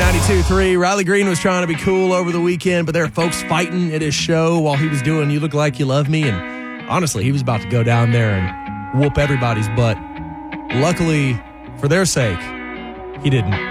92.3. Riley Green was trying to be cool over the weekend, but there are folks fighting at his show while he was doing You Look Like You Love Me. And honestly, he was about to go down there and whoop everybody's butt. Luckily, for their sake, he didn't.